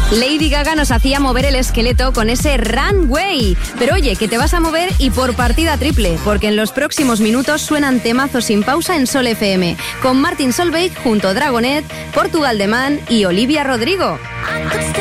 Lady Gaga nos hacía mover el esqueleto con ese Runway. Pero oye, que te vas a mover y por partida triple, porque en los próximos minutos suenan temazos sin pausa en Sol FM, con Martin Solveig junto a Dragonet, Portugal The Man y Olivia Rodrigo.